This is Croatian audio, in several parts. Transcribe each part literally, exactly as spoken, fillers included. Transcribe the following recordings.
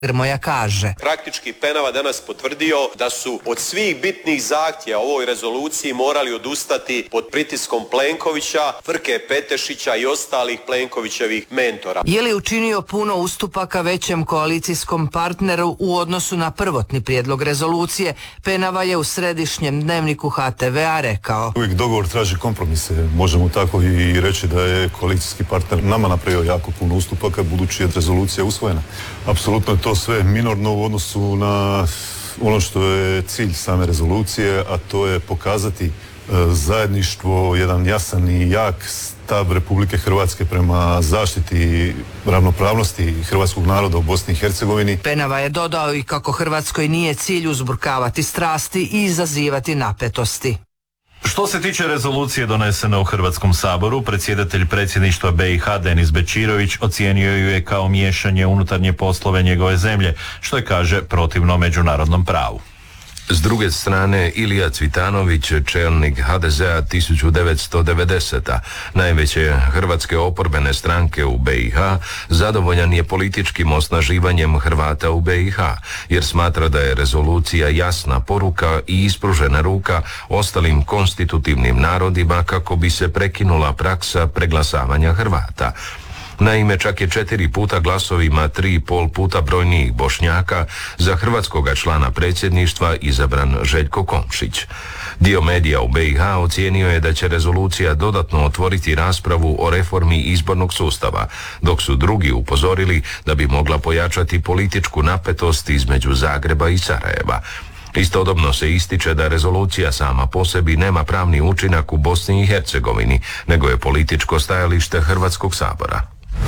Grmoja kaže. Praktički Penava danas potvrdio da su od svih bitnih zahtjeva u ovoj rezoluciji morali odustati pod pritiskom Plenkovića, Frke Petešića i ostalih Plenkovićevih mentora. Je li učinio puno ustupaka većem koalicijskom partneru u odnosu na prvotni prijedlog rezolucije? Penava je u središnjem dnevniku ha te vea rekao. Uvijek dogovor traži kompromise. Možemo tako i reći da je koalicijski partner nama napravio jako puno ustupaka budući je rezolucija usvojena. Apsolutno je to sve minorno u odnosu na ono što je cilj same rezolucije, a to je pokazati e, zajedništvo, jedan jasan i jak stav Republike Hrvatske prema zaštiti ravnopravnosti hrvatskog naroda u Bosni i Hercegovini. Penava je dodao i kako Hrvatskoj nije cilj uzburkavati strasti i izazivati napetosti. Što se tiče rezolucije donesene u Hrvatskom saboru, predsjedatelj predsjedništva be i ha Denis Bečirović ocijenio ju je kao miješanje u unutarnje poslove njegove zemlje, što je, kaže, protivno međunarodnom pravu. S druge strane, Ilija Cvitanović, čelnik ha de zea tisuću devetsto devedesete. najveće hrvatske oporbene stranke u be i ha, zadovoljan je političkim osnaživanjem Hrvata u be i ha, jer smatra da je rezolucija jasna poruka i ispružena ruka ostalim konstitutivnim narodima kako bi se prekinula praksa preglasavanja Hrvata. Naime, čak je četiri puta glasovima tri i pol puta brojnijih Bošnjaka za hrvatskoga člana predsjedništva izabran Željko Komšić. Dio medija u be i ha ocijenio je da će rezolucija dodatno otvoriti raspravu o reformi izbornog sustava, dok su drugi upozorili da bi mogla pojačati političku napetost između Zagreba i Sarajeva. Istodobno se ističe da rezolucija sama po sebi nema pravni učinak u Bosni i Hercegovini, nego je političko stajalište Hrvatskog sabora.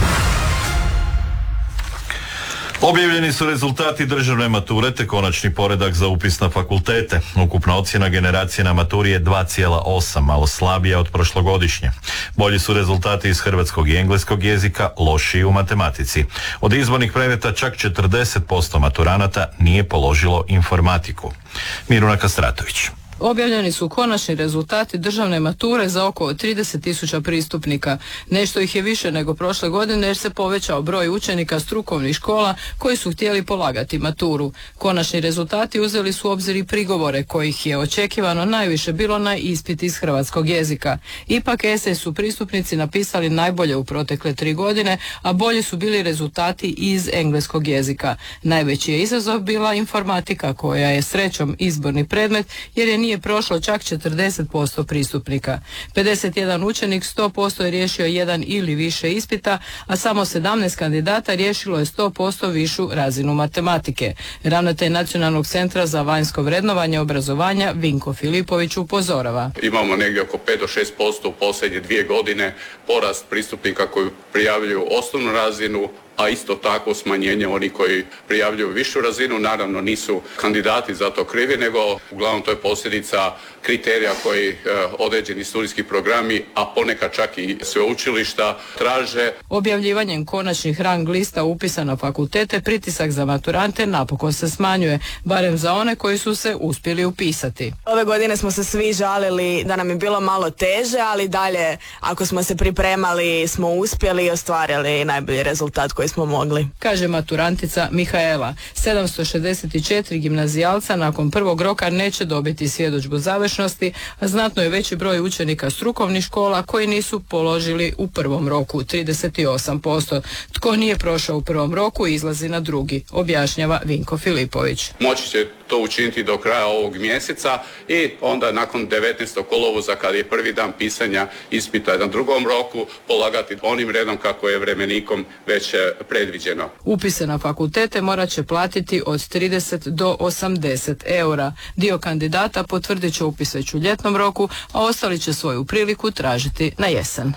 Objavljeni su rezultati državne mature te konačni poredak za upis na fakultete. Ukupna ocjena generacije na maturi je dva zarez osam, malo slabija od prošlogodišnje. Bolji su rezultati iz hrvatskog i engleskog jezika, lošiji u matematici. Od izbornih predmeta čak četrdeset posto maturanata nije položilo informatiku. Miruna Kastratović. Objavljeni su konačni rezultati državne mature za oko trideset tisuća pristupnika. Nešto ih je više nego prošle godine jer se povećao broj učenika strukovnih škola koji su htjeli polagati maturu. Konačni rezultati uzeli su u obzir i prigovore kojih je očekivano najviše bilo na ispit iz hrvatskog jezika. Ipak esej su pristupnici napisali najbolje u protekle tri godine, a bolji su bili rezultati iz engleskog jezika. Najveći je izazov bila informatika koja je srećom izborni predmet jer je nije prošlo čak četrdeset posto pristupnika. pedeset jedan učenik sto posto je riješio jedan ili više ispita, a samo sedamnaest kandidata riješilo je sto posto višu razinu matematike. Ravnatelj Nacionalnog centra za vanjsko vrednovanje obrazovanja Vinko Filipović upozorava. Imamo negdje oko pet do šest posto u posljednje dvije godine porast pristupnika koji prijavljuju osnovnu razinu, a isto tako smanjenje oni koji prijavljuju višu razinu. Naravno nisu kandidati za to krivi, nego uglavnom to je posljedica kriterija koji e, određeni studijski programi, a ponekad čak i sveučilišta traže. Objavljivanjem konačnih rang lista upisa na fakultete pritisak za maturante napokon se smanjuje, barem za one koji su se uspjeli upisati. Ove godine smo se svi žalili da nam je bilo malo teže, ali dalje ako smo se pripremali smo uspjeli i ostvarili najbolji rezultat koji smo mogli. Kaže maturantica Mihaela. sedamsto šezdeset četiri gimnazijalca nakon prvog roka neće dobiti svjedodžbu završnosti, a znatno je veći broj učenika strukovnih škola koji nisu položili u prvom roku, trideset osam posto. Tko nije prošao u prvom roku izlazi na drugi, objašnjava Vinko Filipović. Moći će to učiniti do kraja ovog mjeseca i onda nakon devetnaestog kolovoza kad je prvi dan pisanja ispita na drugom roku polagati onim redom kako je vremenikom već predviđeno. Upise na fakultete morat će platiti od trideset do osamdeset eura. Dio kandidata potvrdit će upis već u ljetnom roku, a ostali će svoju priliku tražiti na jesen.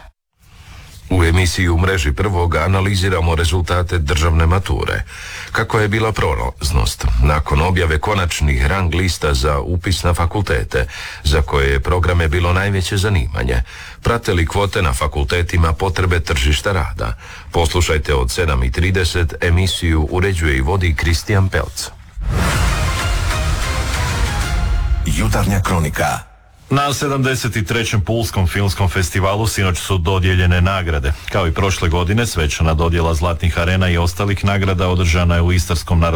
U emisiji U mreži prvog analiziramo rezultate državne mature. Kako je bila prolaznost nakon objave konačnih rang lista za upis na fakultete, za koje je programe bilo najveće zanimanje? Prate li kvote na fakultetima potrebe tržišta rada? Poslušajte od sedam i trideset, emisiju uređuje i vodi Kristijan Pelc. Jutarnja kronika. Na sedamdeset trećem Pulskom filmskom festivalu sinoć su dodijeljene nagrade. Kao i prošle godine, svečana dodjela Zlatnih arena i ostalih nagrada održana je u Istarskom